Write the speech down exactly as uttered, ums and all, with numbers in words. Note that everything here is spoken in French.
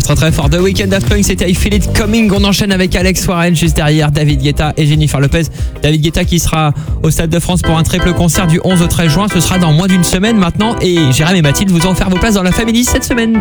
commence très très fort. The Weeknd, Daft Punk, c'était I Feel It Coming. On enchaîne avec Alex Warren juste derrière, David Guetta et Jennifer Lopez. David Guetta qui sera au Stade de France pour un triple concert du onze au treize juin. Ce sera dans moins d'une semaine maintenant et Jérém et Mathilde vous ont offert vos places dans la Family cette semaine.